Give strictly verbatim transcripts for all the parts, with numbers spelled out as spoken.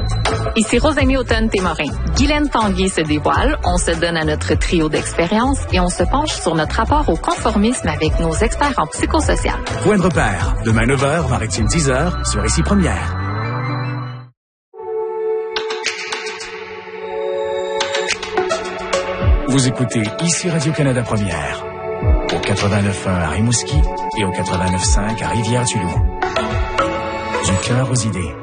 Ici Rosamie Automne-Témorin. Guylaine Tanguy se dévoile, on se donne à notre trio d'expérience et on se penche sur notre rapport au conformisme avec nos experts en psychosocial. Point de repère, demain neuf heures, Maritime dix heures, sur Ici Première. Vous écoutez Ici Radio-Canada Première, au quatre-vingt-neuf point un à Rimouski et au quatre-vingt-neuf point cinq à Rivière-du-Loup. Du cœur aux idées.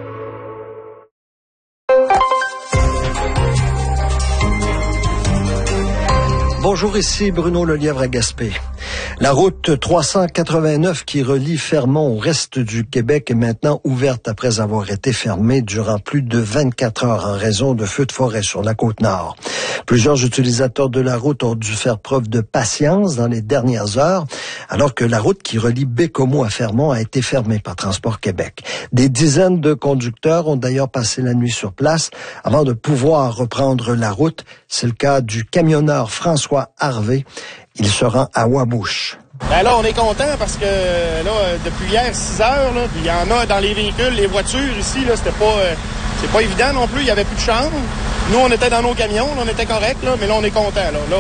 Bonjour, ici Bruno Lelièvre à Gaspé. La route trois cent quatre-vingt-neuf qui relie Fermont au reste du Québec est maintenant ouverte après avoir été fermée durant plus de vingt-quatre heures en raison de feux de forêt sur la Côte-Nord. Plusieurs utilisateurs de la route ont dû faire preuve de patience dans les dernières heures, alors que la route qui relie Bécomo à Fermont a été fermée par Transport Québec. Des dizaines de conducteurs ont d'ailleurs passé la nuit sur place avant de pouvoir reprendre la route. C'est le cas du camionneur François Harvey. Il se rend à Wabush. Ben là, on est content parce que là, depuis hier, six heures, là, il y en a dans les véhicules, les voitures ici, là, c'était pas, euh, c'est pas évident non plus, il y avait plus de chambre. Nous, on était dans nos camions, là, on était correct, là, mais là, on est content. Là, là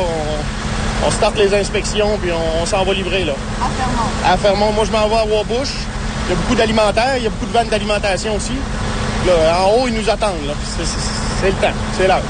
on, on starte les inspections, puis on, on s'en va livrer. Là. À Fermont. À Fermont. Moi, je m'en vais à Wabush. Il y a beaucoup d'alimentaires, il y a beaucoup de vannes d'alimentation aussi. Là, en haut, ils nous attendent. Là. C'est, c'est, c'est le temps, c'est l'heure.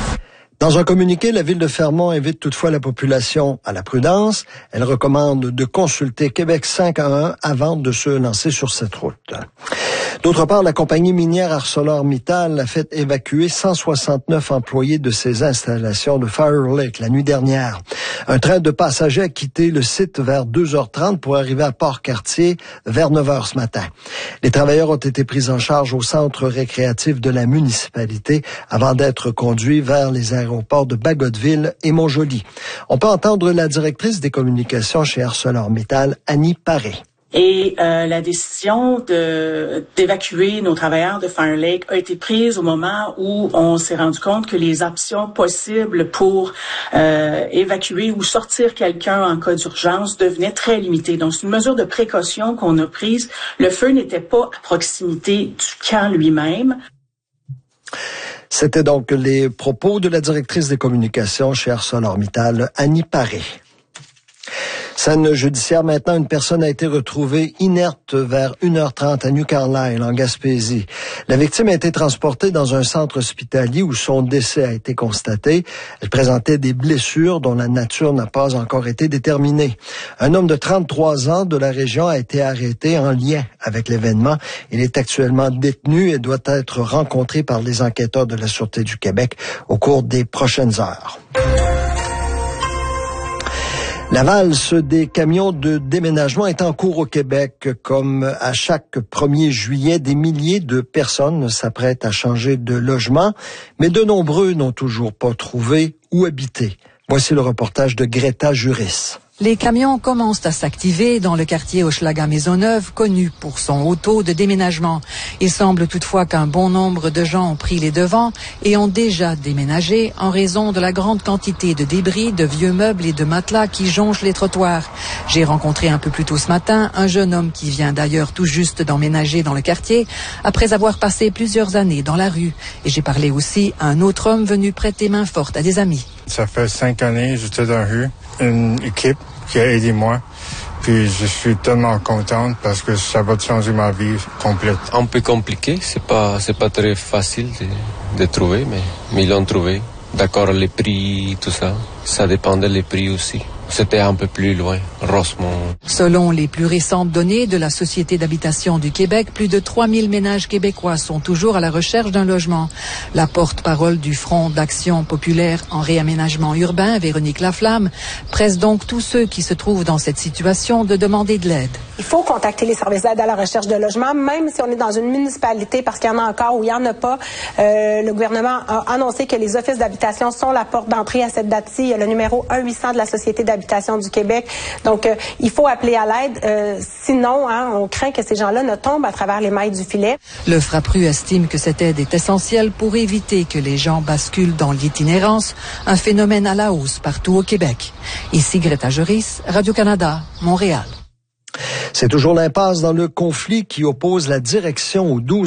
Dans un communiqué, la Ville de Fermont invite toutefois la population à la prudence. Elle recommande de consulter Québec cinq un un avant de se lancer sur cette route. D'autre part, la compagnie minière ArcelorMittal a fait évacuer cent soixante-neuf employés de ses installations de Fire Lake la nuit dernière. Un train de passagers a quitté le site vers deux heures trente pour arriver à Port-Cartier vers neuf heures ce matin. Les travailleurs ont été pris en charge au centre récréatif de la municipalité avant d'être conduits vers les aéroports de Bagotville et Montjoly. On peut entendre la directrice des communications chez ArcelorMittal, Annie Paré. Et euh, la décision de d'évacuer nos travailleurs de Fire Lake a été prise au moment où on s'est rendu compte que les options possibles pour euh, évacuer ou sortir quelqu'un en cas d'urgence devenaient très limitées. Donc, c'est une mesure de précaution qu'on a prise. Le feu n'était pas à proximité du camp lui-même. C'était donc les propos de la directrice des communications chez ArcelorMittal, Annie Paré. Scène judiciaire maintenant, une personne a été retrouvée inerte vers une heure trente à New Carlisle, en Gaspésie. La victime a été transportée dans un centre hospitalier où son décès a été constaté. Elle présentait des blessures dont la nature n'a pas encore été déterminée. Un homme de trente-trois ans de la région a été arrêté en lien avec l'événement. Il est actuellement détenu et doit être rencontré par les enquêteurs de la Sûreté du Québec au cours des prochaines heures. La valse des camions de déménagement est en cours au Québec. Comme à chaque premier juillet, des milliers de personnes s'apprêtent à changer de logement, mais de nombreux n'ont toujours pas trouvé où habiter. Voici le reportage de Greta Juris. Les camions commencent à s'activer dans le quartier Hochelaga-Maisonneuve, connu pour son haut taux de déménagement. Il semble toutefois qu'un bon nombre de gens ont pris les devants et ont déjà déménagé en raison de la grande quantité de débris, de vieux meubles et de matelas qui jonchent les trottoirs. J'ai rencontré un peu plus tôt ce matin un jeune homme qui vient d'ailleurs tout juste d'emménager dans le quartier après avoir passé plusieurs années dans la rue. Et j'ai parlé aussi à un autre homme venu prêter main forte à des amis. Ça fait cinq années, j'étais dans la rue, une équipe qui a aidé moi. Puis je suis tellement contente parce que ça va changer ma vie complète. Un peu compliqué, c'est pas c'est pas très facile de, de trouver, mais, mais ils l'ont trouvé. D'accord, les prix, tout ça, ça dépendait des prix aussi. C'était un peu plus loin, Rosemont. Selon les plus récentes données de la Société d'habitation du Québec, plus de trois mille ménages québécois sont toujours à la recherche d'un logement. La porte-parole du Front d'action populaire en réaménagement urbain, Véronique Laflamme, presse donc tous ceux qui se trouvent dans cette situation de demander de l'aide. Il faut contacter les services d'aide à la recherche de logement, même si on est dans une municipalité, parce qu'il y en a encore ou il n'y en a pas. Euh, le gouvernement a annoncé que les offices d'habitation sont la porte d'entrée à cette date-ci. Il y a le numéro un huit cents de la Société d'habitation du Québec. Donc, euh, il faut appeler à l'aide. Euh, sinon, hein, on craint que ces gens-là ne tombent à travers les mailles du filet. Le FRAPRU estime que cette aide est essentielle pour éviter que les gens basculent dans l'itinérance, un phénomène à la hausse partout au Québec. Ici Greta Juris, Radio-Canada, Montréal. C'est toujours l'impasse dans le conflit qui oppose la direction aux douze